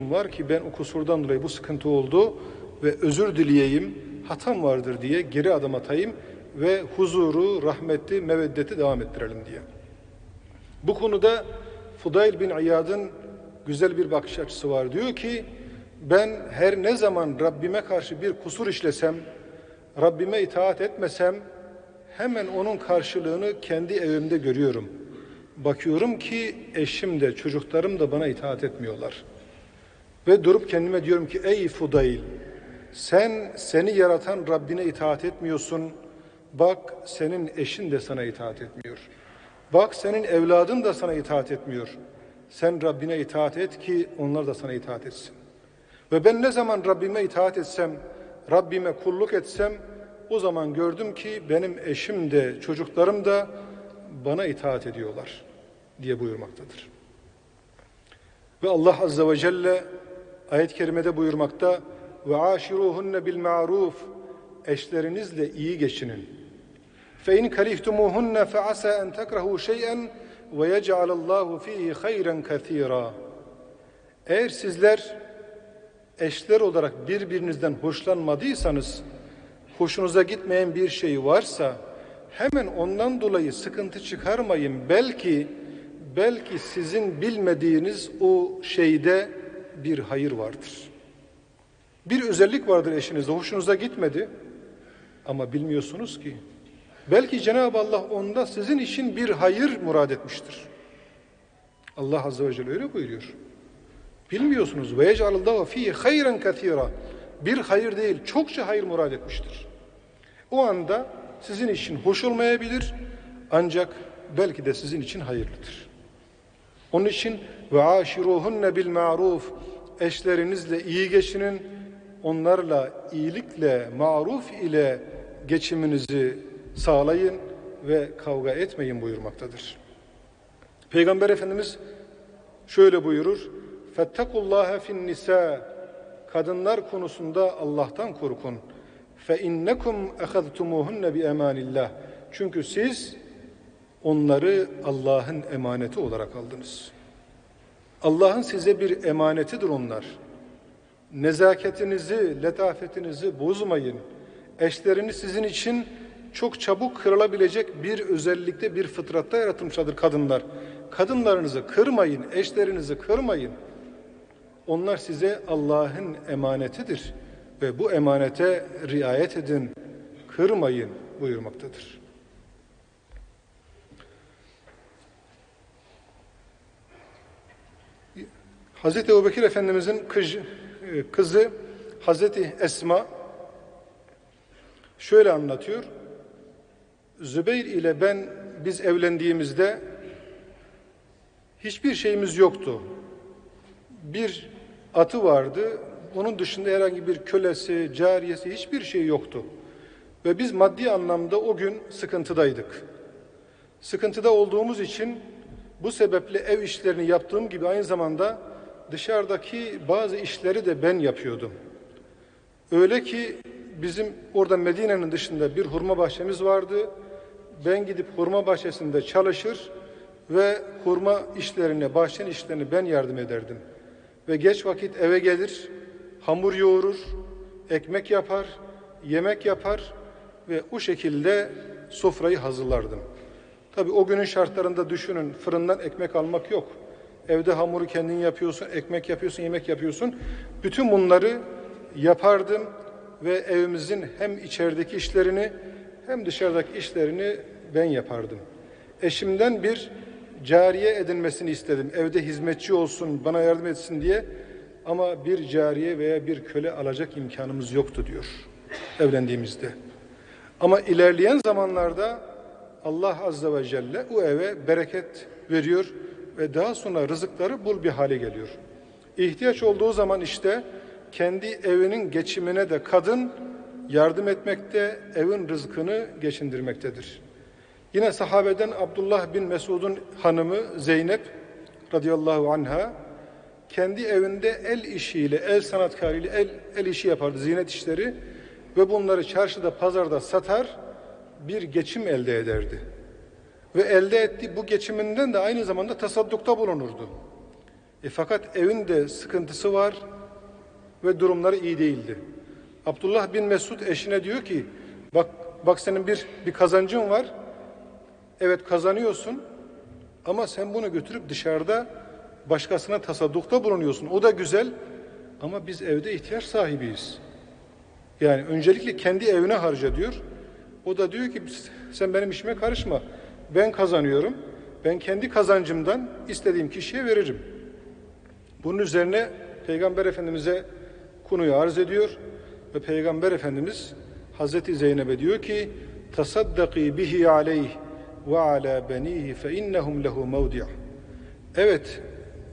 var ki ben o kusurdan dolayı bu sıkıntı oldu ve özür dileyeyim, hatam vardır diye geri adım atayım ve huzuru, rahmeti, meveddeti devam ettirelim diye. Bu konuda Fudayl bin İyad'ın güzel bir bakış açısı var. Diyor ki ben her ne zaman Rabbime karşı bir kusur işlesem, Rabbime itaat etmesem hemen onun karşılığını kendi evimde görüyorum. Bakıyorum ki eşim de çocuklarım da bana itaat etmiyorlar. Ve durup kendime diyorum ki ey Fudayl, seni yaratan Rabbine itaat etmiyorsun. Bak senin eşin de sana itaat etmiyor. Bak senin evladın da sana itaat etmiyor. Sen Rabbine itaat et ki onlar da sana itaat etsin. Ve ben ne zaman Rabbime itaat etsem, Rabbime kulluk etsem o zaman gördüm ki benim eşim de çocuklarım da bana itaat ediyorlar diye buyurmaktadır. Ve Allah Azze ve Celle ayet-i kerimede buyurmakta ve aşiruhunne bil ma'ruf, eşlerinizle iyi geçinin. Fe in karihtumuhunne fe asa en tekrahu şey'en ve yec'alallahu fihi hayran kethira. Eğer sizler eşler olarak birbirinizden hoşlanmadıysanız, hoşunuza gitmeyen bir şey varsa hemen ondan dolayı sıkıntı çıkarmayın. Belki sizin bilmediğiniz o şeyde bir hayır vardır. Bir özellik vardır eşinizde, hoşunuza gitmedi ama bilmiyorsunuz ki. Belki Cenab-ı Allah onda sizin için bir hayır murad etmiştir. Allah Azze ve Celle öyle buyuruyor. Bilmiyorsunuz. Ve yec'alullahu fihi hayran kethira. Bir hayır değil, çokça hayır murad etmiştir. O anda sizin için hoş olmayabilir ancak belki de sizin için hayırlıdır. Onun için ve aşiruhunne bil ma'ruf, eşlerinizle iyi geçinin, onlarla iyilikle, maruf ile geçiminizi sağlayın ve kavga etmeyin buyurmaktadır. Peygamber Efendimiz şöyle buyurur: "Fettekullaha fin nisa." Kadınlar konusunda Allah'tan korkun. "Fe innekum ahadtumuhunne bi emanillah." Çünkü siz onları Allah'ın emaneti olarak aldınız. Allah'ın size bir emanetidir onlar. Nezaketinizi, letafetinizi bozmayın. Eşleriniz sizin için çok çabuk kırılabilecek bir özellikte, bir fıtratta yaratılmışlardır kadınlar. Kadınlarınızı kırmayın, eşlerinizi kırmayın. Onlar size Allah'ın emanetidir ve bu emanete riayet edin, kırmayın buyurmaktadır. Hazreti Ebubekir Efendimizin kızı Hazreti Esma şöyle anlatıyor. Zübeyir ile biz evlendiğimizde hiçbir şeyimiz yoktu. Bir atı vardı. Onun dışında herhangi bir kölesi, cariyesi hiçbir şey yoktu. Ve biz maddi anlamda o gün sıkıntıdaydık. Sıkıntıda olduğumuz için bu sebeple ev işlerini yaptığım gibi aynı zamanda dışarıdaki bazı işleri de ben yapıyordum. Öyle ki bizim orada Medine'nin dışında bir hurma bahçemiz vardı. Ben gidip hurma bahçesinde çalışır ve hurma işlerine, bahçenin işlerine ben yardım ederdim. Ve geç vakit eve gelir, hamur yoğurur, ekmek yapar, yemek yapar ve o şekilde sofrayı hazırlardım. Tabii o günün şartlarında düşünün, fırından ekmek almak yok. Evde hamuru kendin yapıyorsun, ekmek yapıyorsun, yemek yapıyorsun. Bütün bunları yapardım ve evimizin hem içerideki işlerini hem dışarıdaki işlerini ben yapardım. Eşimden bir cariye edinmesini istedim. Evde hizmetçi olsun, bana yardım etsin diye. Ama bir cariye veya bir köle alacak imkanımız yoktu diyor evlendiğimizde. Ama ilerleyen zamanlarda Allah Azze ve Celle o eve bereket veriyor ve daha sonra rızıkları bol bir hale geliyor. İhtiyaç olduğu zaman işte kendi evinin geçimine de kadın yardım etmekte, evin rızkını geçindirmektedir. Yine sahabeden Abdullah bin Mesud'un hanımı Zeynep radıyallahu anha kendi evinde el işiyle, el sanatkarıyla el işi yapardı, ziynet işleri ve bunları çarşıda, pazarda satar, bir geçim elde ederdi. Ve elde ettiği bu geçiminden de aynı zamanda tasaddukta bulunurdu. Fakat evinde sıkıntısı var ve durumları iyi değildi. Abdullah bin Mesud eşine diyor ki, bak senin bir kazancın var. Evet, kazanıyorsun ama sen bunu götürüp dışarıda başkasına tasaddukta bulunuyorsun. O da güzel ama biz evde ihtiyaç sahibiyiz. Yani öncelikle kendi evine harca diyor. O da diyor ki sen benim işime karışma. Ben kazanıyorum. Ben kendi kazancımdan istediğim kişiye veririm. Bunun üzerine Peygamber Efendimiz'e konuyu arz ediyor ve Peygamber Efendimiz Hazreti Zeynep'e diyor ki tasaddaki bihi aleyh ve ala benihi fe innehum lehu mevdi'. Evet,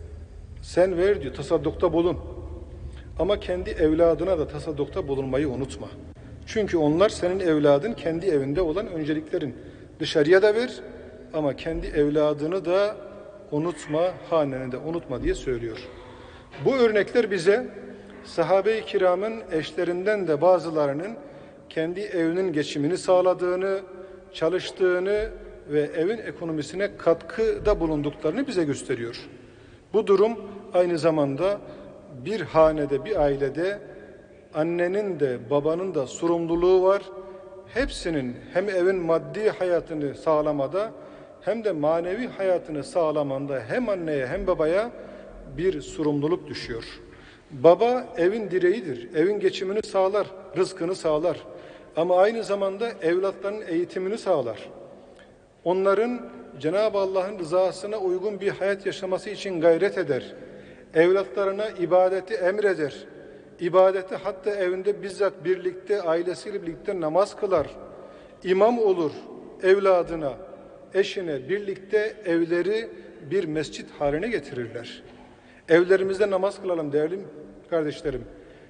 sen ver diyor, tasaddukta bulun. Ama kendi evladına da tasaddukta bulunmayı unutma. Çünkü onlar senin evladın, kendi evinde olan önceliklerin. Dışarıya da ver ama kendi evladını da unutma, haneni de unutma diye söylüyor. Bu örnekler bize sahabe-i kiramın eşlerinden de bazılarının kendi evinin geçimini sağladığını, çalıştığını ve evin ekonomisine katkıda bulunduklarını bize gösteriyor. Bu durum aynı zamanda bir hanede, bir ailede annenin de babanın da sorumluluğu var. Hepsinin hem evin maddi hayatını sağlamada hem de manevi hayatını sağlamanda hem anneye hem babaya bir sorumluluk düşüyor. Baba evin direğidir. Evin geçimini sağlar, rızkını sağlar. Ama aynı zamanda evlatların eğitimini sağlar. Onların Cenab-ı Allah'ın rızasına uygun bir hayat yaşaması için gayret eder. Evlatlarına ibadeti emreder. İbadeti hatta evinde bizzat birlikte, ailesiyle birlikte namaz kılar. İmam olur evladına, eşine birlikte evleri bir mescit haline getirirler. Evlerimizde namaz kılalım değerli kardeşlerim.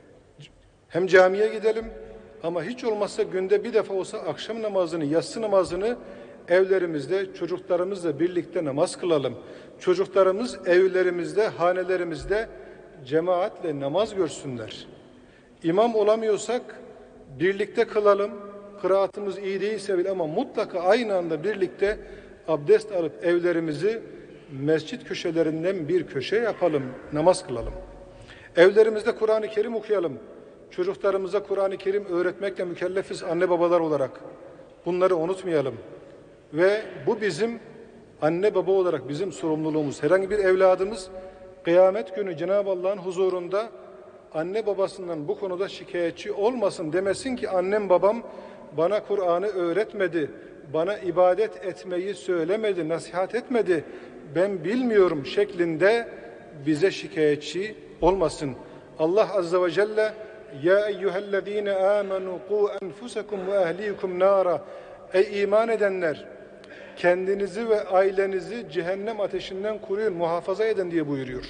Hem camiye gidelim ama hiç olmazsa günde bir defa olsa akşam namazını, yatsı namazını evlerimizde çocuklarımızla birlikte namaz kılalım. Çocuklarımız evlerimizde, hanelerimizde cemaatle namaz görsünler. İmam olamıyorsak birlikte kılalım. Kıraatımız iyi değilse bile ama mutlaka aynı anda birlikte abdest alıp evlerimizi mescit köşelerinden bir köşe yapalım, namaz kılalım. Evlerimizde Kur'an-ı Kerim okuyalım. Çocuklarımıza Kur'an-ı Kerim öğretmekle mükellefiz anne babalar olarak. Bunları unutmayalım. Ve bu bizim anne baba olarak bizim sorumluluğumuz. Herhangi bir evladımız kıyamet günü Cenab-ı Allah'ın huzurunda anne babasından bu konuda şikayetçi olmasın, demesin ki annem babam bana Kur'an'ı öğretmedi, bana ibadet etmeyi söylemedi, nasihat etmedi, ben bilmiyorum şeklinde bize şikayetçi olmasın. Allah Azze ve Celle ya eyyühellezine amenu qu enfusekum ve ehlikum nara, ey iman edenler, kendinizi ve ailenizi cehennem ateşinden koruyun, muhafaza edin diye buyuruyor.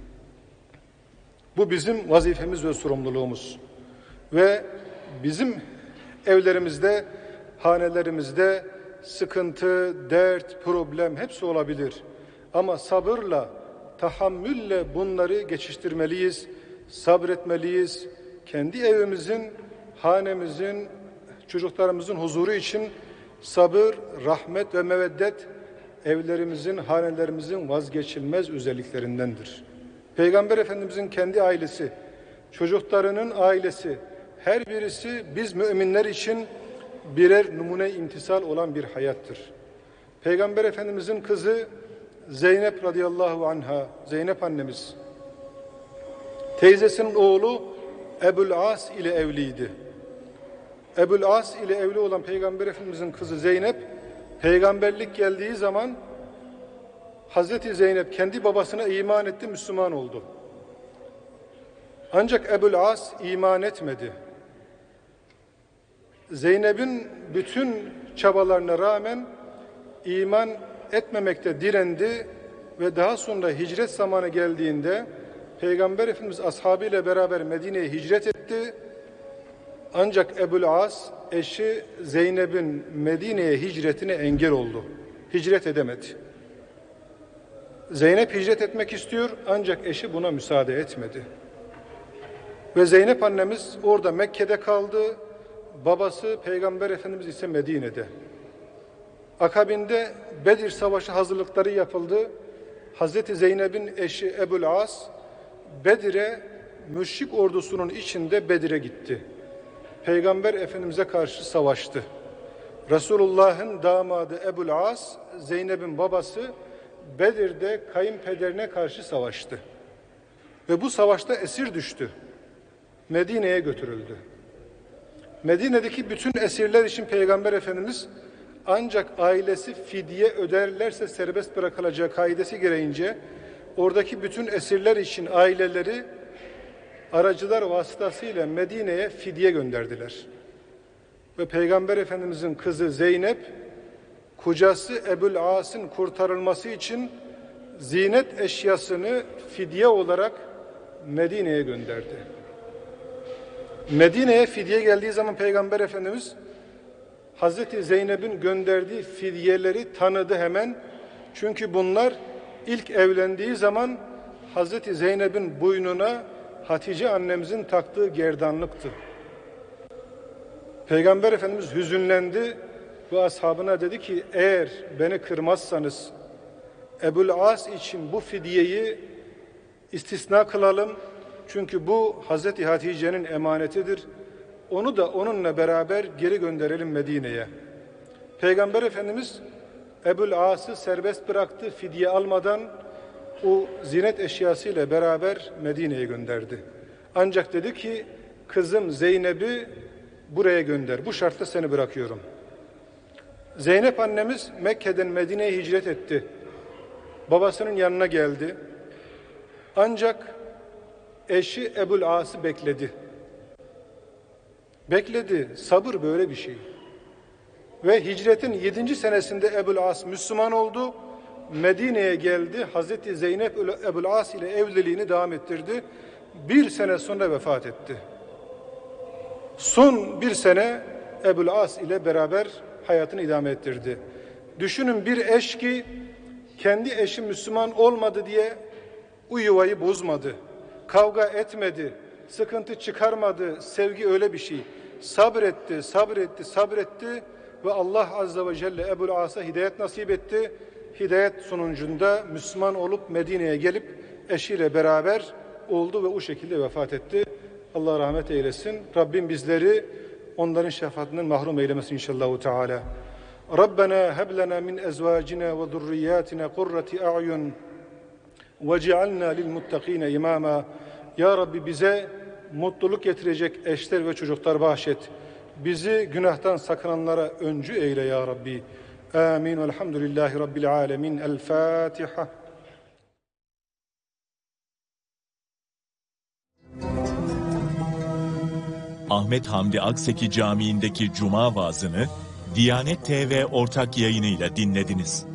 Bu bizim vazifemiz ve sorumluluğumuz. Ve bizim evlerimizde, hanelerimizde sıkıntı, dert, problem hepsi olabilir. Ama sabırla, tahammülle bunları geçiştirmeliyiz, sabretmeliyiz. Kendi evimizin, hanemizin, çocuklarımızın huzuru için sabır, rahmet ve meveddet evlerimizin, hanelerimizin vazgeçilmez özelliklerindendir. Peygamber Efendimizin kendi ailesi, çocuklarının ailesi, her birisi biz müminler için birer numune imtisal olan bir hayattır. Peygamber Efendimizin kızı Zeynep radıyallahu anha, Zeynep annemiz, teyzesinin oğlu Ebul As ile evliydi. Ebul As ile evli olan Peygamber Efendimizin kızı Zeynep, peygamberlik geldiği zaman Hazreti Zeynep kendi babasına iman etti, Müslüman oldu. Ancak Ebul As iman etmedi. Zeynep'in bütün çabalarına rağmen iman etmemekte direndi ve daha sonra hicret zamanı geldiğinde Peygamber Efendimiz ashabıyla beraber Medine'ye hicret etti. Ancak Ebul As eşi Zeynep'in Medine'ye hicretine engel oldu. Hicret edemedi. Zeynep hicret etmek istiyor ancak eşi buna müsaade etmedi. Ve Zeynep annemiz orada Mekke'de kaldı. Babası Peygamber Efendimiz ise Medine'de. Akabinde Bedir Savaşı hazırlıkları yapıldı. Hazreti Zeynep'in eşi Ebu'l-As Bedir'e, müşrik ordusunun içinde Bedir'e gitti. Peygamber Efendimiz'e karşı savaştı. Resulullah'ın damadı Ebu'l-As, Zeynep'in babası Bedir'de kayınpederine karşı savaştı. Ve bu savaşta esir düştü. Medine'ye götürüldü. Medine'deki bütün esirler için Peygamber Efendimiz ancak ailesi fidye öderlerse serbest bırakılacağı kaidesi gereğince oradaki bütün esirler için aileleri aracılar vasıtasıyla Medine'ye fidye gönderdiler. Ve Peygamber Efendimizin kızı Zeynep, kocası Ebu'l-As'ın kurtarılması için zinet eşyasını fidye olarak Medine'ye gönderdi. Medine'ye fidye geldiği zaman Peygamber Efendimiz Hazreti Zeynep'in gönderdiği fidyeleri tanıdı hemen. Çünkü bunlar ilk evlendiği zaman Hazreti Zeynep'in boynuna Hatice annemizin taktığı gerdanlıktı. Peygamber Efendimiz hüzünlendi ve ashabına dedi ki eğer beni kırmazsanız Ebu'l-As için bu fidyeyi istisna kılalım. Çünkü bu Hazreti Hatice'nin emanetidir. Onu da onunla beraber geri gönderelim Medine'ye. Peygamber Efendimiz Ebu'l-As'ı serbest bıraktı, fidye almadan o zinet eşyasıyla beraber Medine'ye gönderdi. Ancak dedi ki kızım Zeynep'i buraya gönder. Bu şartla seni bırakıyorum. Zeynep annemiz Mekke'den Medine'ye hicret etti. Babasının yanına geldi. Ancak eşi Ebu'l-As'ı bekledi. Bekledi. Sabır böyle bir şey. Ve hicretin 7. senesinde Ebu'l-As Müslüman oldu. Medine'ye geldi. Hazreti Zeynep Ebu'l-As ile evliliğini devam ettirdi. 1 sene sonra vefat etti. Son 1 sene Ebu'l-As ile beraber hayatını idame ettirdi. Düşünün bir eş ki kendi eşi Müslüman olmadı diye o yuvayı bozmadı. Kavga etmedi. Sıkıntı çıkarmadı. Sevgi öyle bir şey. Sabretti, sabretti, sabretti ve Allah Azze ve Celle Ebu'l-As'a hidayet nasip etti. Hidayet sonucunda Müslüman olup Medine'ye gelip eşiyle beraber oldu ve o şekilde vefat etti. Allah rahmet eylesin. Rabbim bizleri onların şefaatinden mahrum eylemesin inşallah Teala. Rabbena heb lena min ezvacina ve zurriyatina kurrati a'yun vec'alna lil muttakine imama. Ya Rabbi bize mutluluk getirecek eşler ve çocuklar bahşet. Bizi günahtan sakınanlara öncü eyle ya Rabbi. Amin. Elhamdülillahi Rabbil alemin. El Fatiha. Ahmet Hamdi Akseki Camii'ndeki Cuma vaazını Diyanet TV ortak yayınıyla dinlediniz.